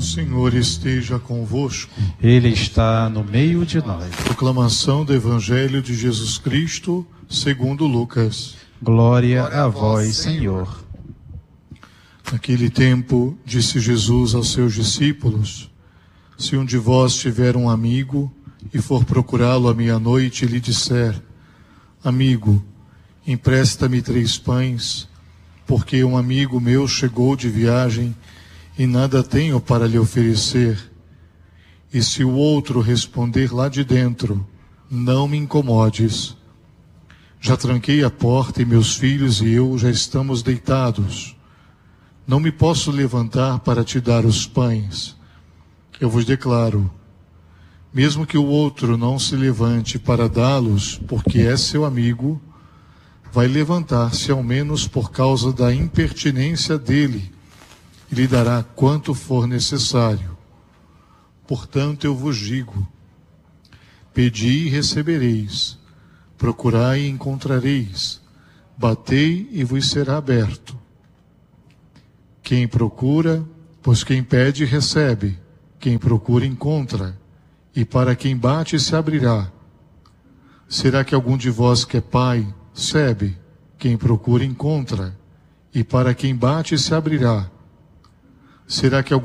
O Senhor esteja convosco. Ele está no meio de nós. Proclamação do Evangelho de Jesus Cristo, segundo Lucas. Glória a vós, Senhor. Naquele tempo, disse Jesus aos seus discípulos: se um de vós tiver um amigo e for procurá-lo à meia-noite e lhe disser: amigo, empresta-me 3 pães, porque um amigo meu chegou de viagem e nada tenho para lhe oferecer. E se o outro responder lá de dentro: não me incomodes, já tranquei a porta e meus filhos e eu já estamos deitados, não me posso levantar para te dar os pães. Eu vos declaro, mesmo que o outro não se levante para dá-los, porque é seu amigo, vai levantar-se ao menos por causa da impertinência dele, e lhe dará quanto for necessário. Portanto, eu vos digo: pedi e recebereis, procurai e encontrareis, batei e vos será aberto. Quem procura, pois quem pede recebe, quem procura encontra, e para quem bate se abrirá. Será que algum de vós que é pai sabe, quem procura encontra, e para quem bate se abrirá? Será que algum